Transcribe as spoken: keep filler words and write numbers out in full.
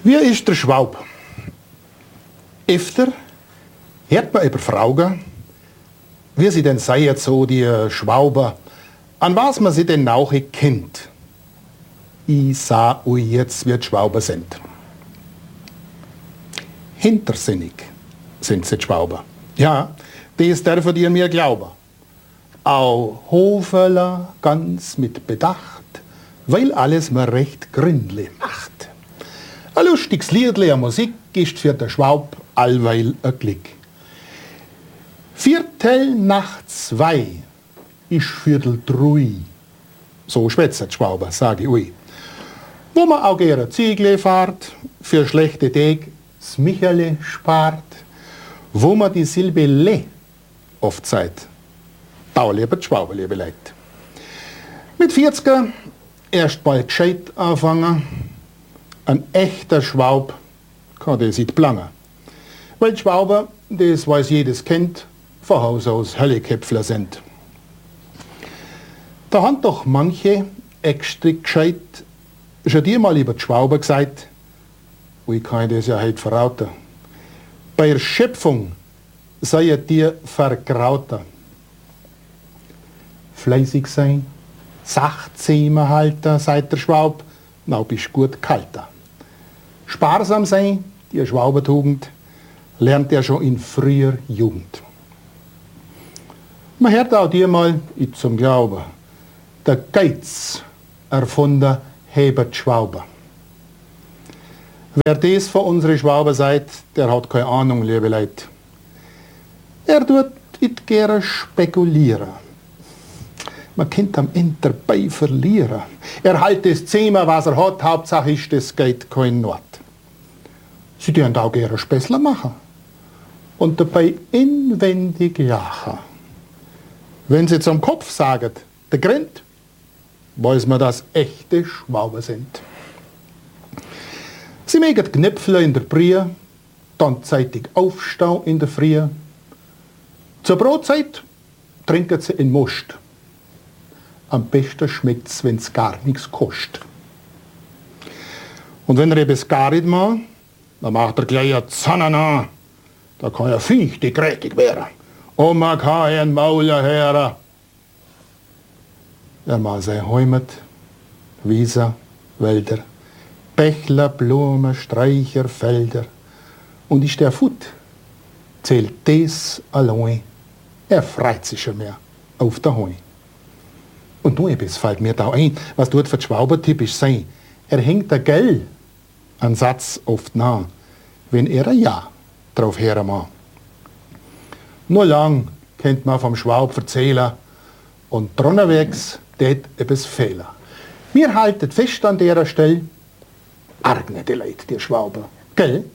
Wie ist der Schwab? Öfter hört man über Frauen, wie sie denn seien, so die Schwauber, an was man sie denn auch kennt. Ich sah euch jetzt, wie die Schwauber sind. Hintersinnig sind sie die Schwauber. Ja, das dürfen ihr mir glauben. Auch Hofeler ganz mit Bedacht, weil alles mir recht gründlich macht. Ein lustiges Liedle, eine Musik ist für den Schwab allweil ein Glück. Viertel nach zwei ist Viertel drei. So schwätzt die Schwauber, sage ich ui. Wo man auch gerne Ziegle fahrt, für schlechte Tage das Michele spart, wo man die Silbe le oft sagt, da lieber die Schwauber, liebe Leute. Mit vierziger erst bald gescheit anfangen, ein echter Schwab kann das nicht planen. Weil die Schwauber, das weiß jedes Kind, von Haus aus Hölleköpfler sind. Da haben doch manche extra gescheit schon dir mal über die Schwauber gesagt, und ich kann das ja heute verraten. Bei der Schöpfung seid dir vergrauter. Fleißig sein, Sachzähmer halten, sagt der Schwab, na bist gut kalter. Sparsam sein, die Schwaubertugend, lernt er schon in früher Jugend. Man hört auch dir mal, ich zum Glauben, der Geiz erfunden habe die Schwauber. Wer das von unseren Schwauber sagt, der hat keine Ahnung, liebe Leute. Er tut nicht gerne spekulieren. Man könnte am Ende dabei verlieren. Er hält das Zimmer, was er hat, Hauptsache ist, es geht kein Not. Sie dürfen auch gerne Späßler machen und dabei inwendig lachen. Wenn sie zum Kopf sagen, der grinnt, weiß man, dass echte Schwauber sind. Sie mögen Knöpfle in der Brie, dann zeitig aufstehen in der Früh. Zur Brotzeit trinken sie in Most. Am besten schmeckt es, wenn es gar nichts kostet. Und wenn er etwas gar nicht macht, dann macht er gleich eine Zanne an. Da kann er fichtig grätig werden. Und man kann einen Mauler hören. Er macht sein Heimat, Wiesen, Wälder, Bächler, Blumen, Sträucher, Felder. Und ist der Fut, zählt das allein. Er freut sich schon mehr auf der Heu. Und nur etwas fällt mir da ein, was dort für die Schwauber typisch sein. Er hängt der Gell an Satz oft nah, wenn er ein Ja drauf hören mag. Nur lang kennt man vom Schwab erzählen und drunterwegs tät etwas fehlen. Wir halten fest an der Stelle, argne die Leute, die Schwauber, gell?